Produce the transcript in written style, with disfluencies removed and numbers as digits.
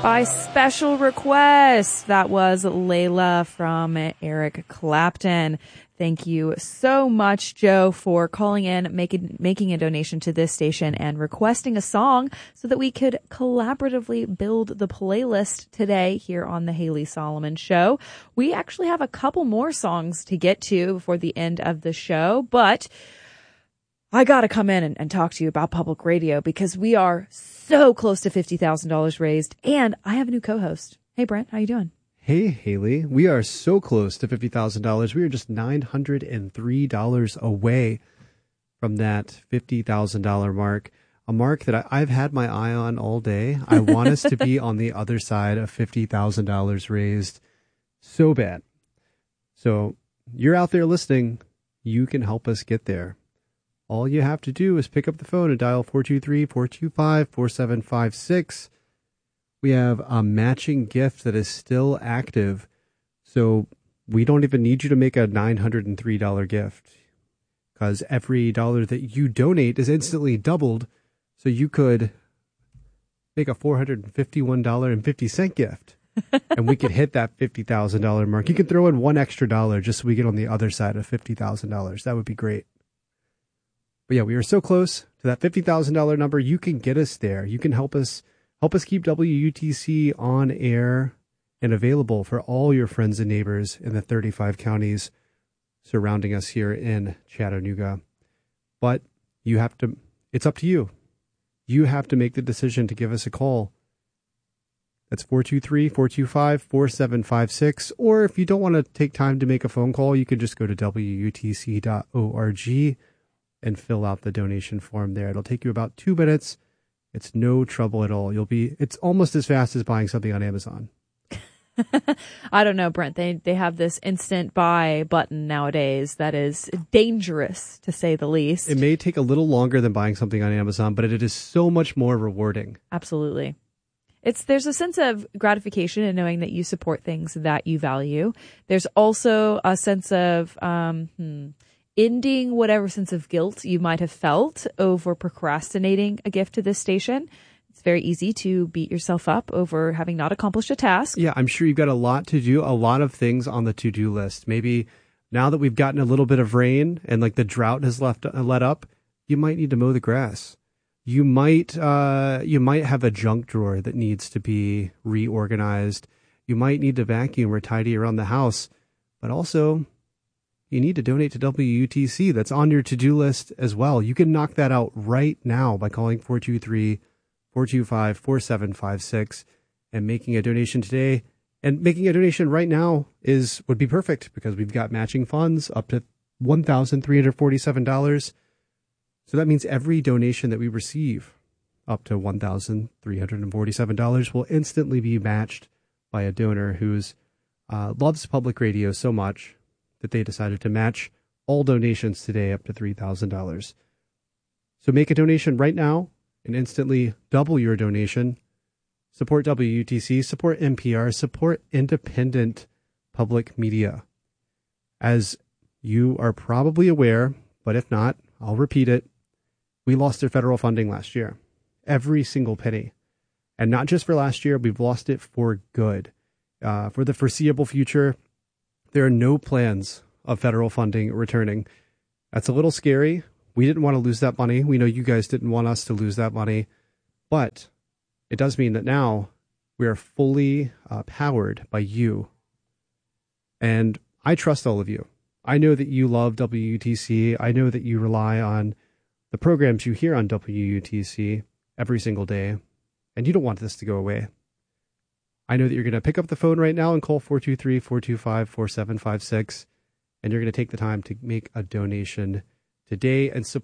By special request, that was Layla from Eric Clapton. Thank you so much, Joe, for calling in, making a donation to this station and requesting a song so that we could collaboratively build the playlist today here on the Haley Solomon Show. We actually have a couple more songs to get to before the end of the show, but I got to come in and talk to you about public radio because we are so close to $50,000 raised, and I have a new co-host. Hey, Brent, how you doing? Hey, Haley. We are so close to $50,000. We are just $903 away from that $50,000 mark, a mark that I've had my eye on all day. I want us to be on the other side of $50,000 raised so bad. So you're out there listening. You can help us get there. All you have to do is pick up the phone and dial 423-425-4756. We have a matching gift that is still active, so we don't even need you to make a $903 gift because every dollar that you donate is instantly doubled, so you could make a $451.50 gift, and we could hit that $50,000 mark. You could throw in one extra dollar just so we get on the other side of $50,000. That would be great. But yeah, we are so close to that $50,000 number. You can get us there. You can help us keep WUTC on air and available for all your friends and neighbors in the 35 counties surrounding us here in Chattanooga. But it's up to you. You have to make the decision to give us a call. That's 423-425-4756. Or if you don't want to take time to make a phone call, you can just go to WUTC.org and fill out the donation form there. It'll take you about 2 minutes. It's no trouble at all. It's almost as fast as buying something on Amazon. I don't know, Brent. They have this instant buy button nowadays that is dangerous, to say the least. It may take a little longer than buying something on Amazon, but it is so much more rewarding. Absolutely. There's a sense of gratification in knowing that you support things that you value. There's also a sense of ending whatever sense of guilt you might have felt over procrastinating a gift to this station. It's very easy to beat yourself up over having not accomplished a task. Yeah, I'm sure you've got a lot to do, a lot of things on the to-do list. Maybe now that we've gotten a little bit of rain and like the drought has let up, you might need to mow the grass. You might have a junk drawer that needs to be reorganized. You might need to vacuum or tidy around the house, but also you need to donate to WUTC. That's on your to-do list as well. You can knock that out right now by calling 423-425-4756 and making a donation today. And making a donation right now would be perfect because we've got matching funds up to $1,347. So that means every donation that we receive up to $1,347 will instantly be matched by a donor who's loves public radio so much that they decided to match all donations today up to $3,000. So make a donation right now and instantly double your donation. Support WUTC, support NPR, support independent public media. As you are probably aware, but if not, I'll repeat it. We lost our federal funding last year. Every single penny. And not just for last year, we've lost it for good. For the foreseeable future, there are no plans of federal funding returning. That's a little scary. We didn't want to lose that money. We know you guys didn't want us to lose that money. But it does mean that now we are fully powered by you. And I trust all of you. I know that you love WUTC. I know that you rely on the programs you hear on WUTC every single day. And you don't want this to go away. I know that you're going to pick up the phone right now and call 423-425-4756, and you're going to take the time to make a donation today and